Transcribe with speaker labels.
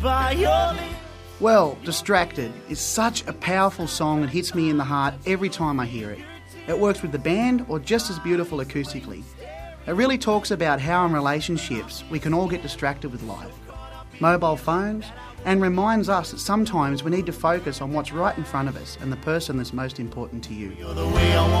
Speaker 1: by your lips.
Speaker 2: Well, Distracted is such a powerful song that hits me in the heart every time I hear it. It works with the band or just as beautiful acoustically. It really talks about how in relationships we can all get distracted with life, mobile phones, and reminds us that sometimes we need to focus on what's right in front of us and the person that's most important to you.
Speaker 1: You're the way I want